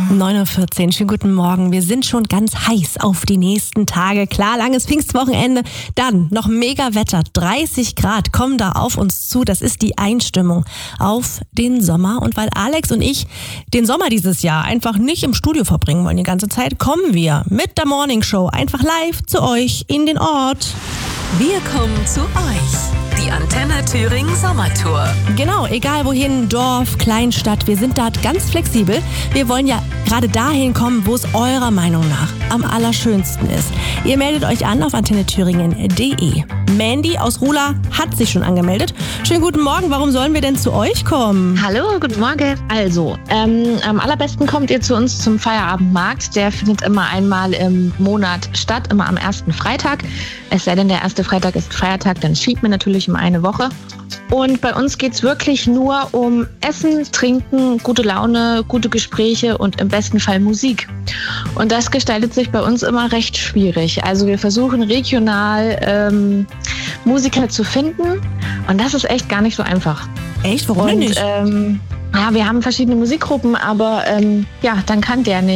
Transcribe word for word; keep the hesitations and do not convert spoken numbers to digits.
neun Uhr vierzehn, schönen guten Morgen. Wir sind schon ganz heiß auf die nächsten Tage. Klar, langes Pfingstwochenende, dann noch mega Wetter. dreißig Grad kommen da auf uns zu. Das ist die Einstimmung auf den Sommer. Und weil Alex und ich den Sommer dieses Jahr einfach nicht im Studio verbringen wollen die ganze Zeit, kommen wir mit der Morning Show einfach live zu euch in den Ort. Wir kommen zu euch. Die Antenne Thüringen Sommertour. Genau, egal wohin, Dorf, Kleinstadt, wir sind da ganz flexibel. Wir wollen ja gerade dahin kommen, wo es eurer Meinung nach am allerschönsten ist. Ihr meldet euch an auf antenne thüringen punkt de. Mandy aus Rula hat sich schon angemeldet. Schönen guten Morgen, warum sollen wir denn zu euch kommen? Hallo, guten Morgen. Also, ähm, am allerbesten kommt ihr zu uns zum Feierabendmarkt. Der findet immer einmal im Monat statt, immer am ersten Freitag. Es sei denn, der erste Freitag ist Feiertag, dann schiebt man natürlich um eine Woche. Und bei uns geht es wirklich nur um Essen, Trinken, gute Laune, gute Gespräche und im besten Fall Musik. Und das gestaltet sich bei uns immer recht schwierig. Also wir versuchen regional ähm, Musiker zu finden und das ist echt gar nicht so einfach. Echt? Warum denn Und, nicht? Ähm, ja, wir haben verschiedene Musikgruppen, aber ähm, ja, dann kann der nicht.